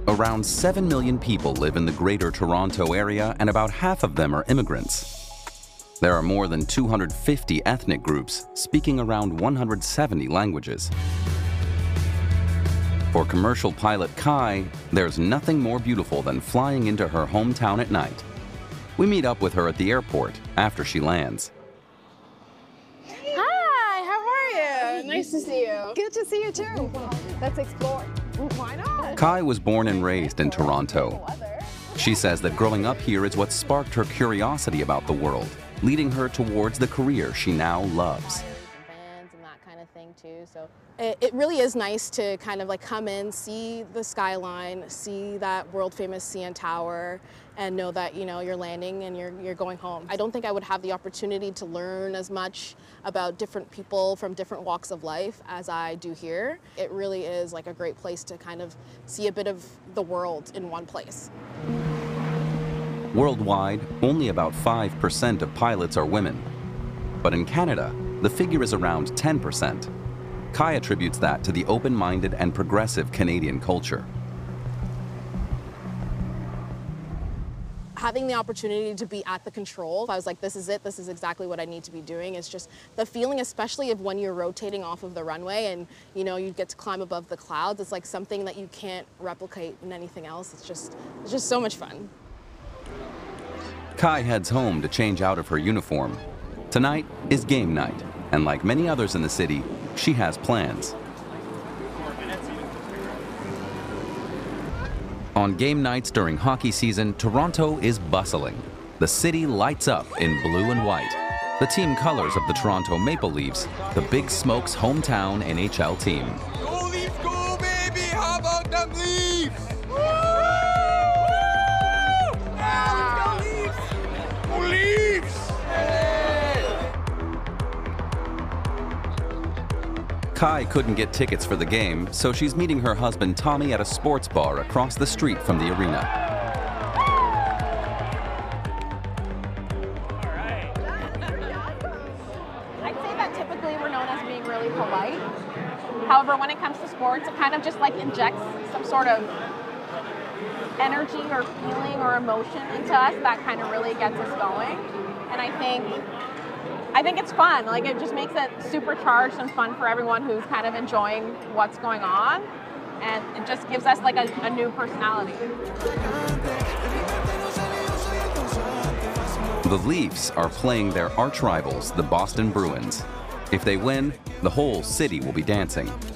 Around 7 million people live in the Greater Toronto Area, and about half of them are immigrants. There are more than 250 ethnic groups, speaking around 170 languages. For commercial pilot Kai, there's nothing more beautiful than flying into her hometown at night. We meet up with her at the airport after she lands. Hi, how are you? Nice to see you. Good to see you too. Let's explore. Why not? Kai was born and raised in Toronto. She says that growing up here is what sparked her curiosity about the world, leading her towards the career she now loves. And that kind of thing too. So it really is nice to kind of like come in, see the skyline, see that world famous CN Tower, and know that, you know, you're landing and you're going home. I don't think I would have the opportunity to learn as much about different people from different walks of life as I do here. It really is like a great place to kind of see a bit of the world in one place. Worldwide, only about 5% of pilots are women. But in Canada, the figure is around 10%. Kai attributes that to the open-minded and progressive Canadian culture. Having the opportunity to be at the control, I was like, this is it, this is exactly what I need to be doing. It's just the feeling, especially of when you're rotating off of the runway and, you know, you get to climb above the clouds. It's like something that you can't replicate in anything else. It's just so much fun. Kai heads home to change out of her uniform. Tonight is game night, and like many others in the city, she has plans. On game nights during hockey season, Toronto is bustling. The city lights up in blue and white. The team colors of the Toronto Maple Leafs, the Big Smoke's hometown NHL team. Go Leafs, go baby! How about them Leafs? Woo! Yeah, let's go Leafs! Go Leafs! Kai couldn't get tickets for the game, so she's meeting her husband Tommy at a sports bar across the street from the arena. I'd say that typically we're known as being really polite. However, when it comes to sports, it kind of just like injects some sort of energy or feeling or emotion into us that kind of really gets us going. And I think it's fun. Like, it just makes it supercharged and fun for everyone who's kind of enjoying what's going on. And it just gives us like a new personality. The Leafs are playing their arch rivals, the Boston Bruins. If they win, the whole city will be dancing.